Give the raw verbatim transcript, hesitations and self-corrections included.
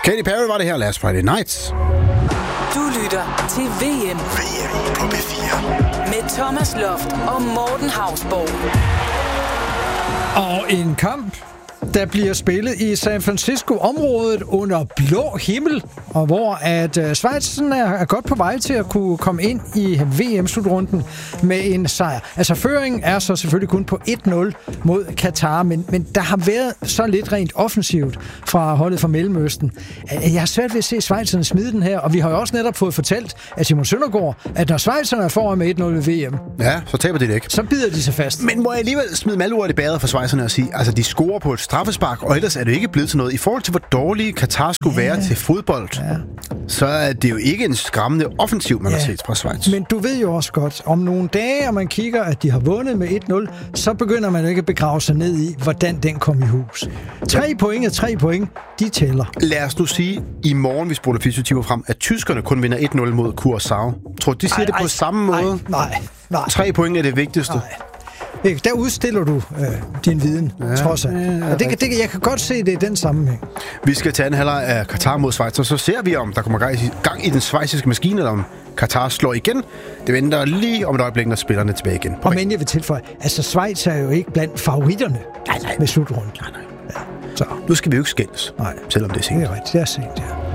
Katy Perry var det her Last Friday Nights. Du lytter til V M. V M på B fire. Med Thomas Loft og Morten Hausborg. Og en kamp, der bliver spillet i San Francisco-området under blå himmel, og hvor at uh, Schweiz er, er godt på vej til at kunne komme ind i V M-slutrunden med en sejr. Altså, føringen er så selvfølgelig kun på et nul mod Katar, men, men der har været så lidt rent offensivt fra holdet fra Mellemøsten. Jeg har svært ved at se Schweizerne smide den her, og vi har jo også netop fået fortalt af Simon Søndergaard, at når Schweizerne er foran med et nul i V M, ja, så taber de det ikke. Så bider de sig fast. Men må jeg alligevel smide malurt i bæret for Schweizerne og sige, altså de scorer på et straffespark, og ellers er det ikke blevet til noget. I forhold til, hvor dårlige Katar skulle ja. være til fodbold, ja. så er det jo ikke en skræmmende offensiv, man ja. har set fra Schweiz. Men du ved jo også godt, om nogle dage, og man kigger, at de har vundet med et nul, så begynder man jo ikke at begrave sig ned i, hvordan den kom i hus. Tre ja. point og tre point, de tæller. Lad os nu sige, i morgen, vi spoler fireogtyve timer frem, at tyskerne kun vinder et nul mod Curaçao. Tror du, de siger ej, det på ej, samme måde? Nej, nej, nej. Tre point er det vigtigste. Nej. Der udstiller du øh, din viden, ja, trods alt. Ja, ja, og det, det, jeg kan godt se det i den sammenhæng. Vi skal tage en halvleg af Katar mod Schweiz, og så ser vi, om der kommer gang i den schweiziske maskine, eller om Katar slår igen. Det venter lige om et øjeblik, når spillerne er tilbage igen. Og men jeg vil tilføje, altså Schweiz er jo ikke blandt favoritterne nej, nej. med slutrunden. Nej, nej. Ja. Så. Nu skal vi jo ikke skændes, nej. selvom det er sent. Det er rigtigt, det er sent, ja.